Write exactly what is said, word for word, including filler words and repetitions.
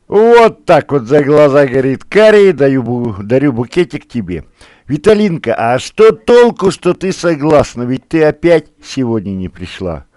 Вот так вот за глаза горит карий, даю, бу- дарю букетик тебе. Виталинка, а что толку, что ты согласна? Ведь ты опять сегодня не пришла.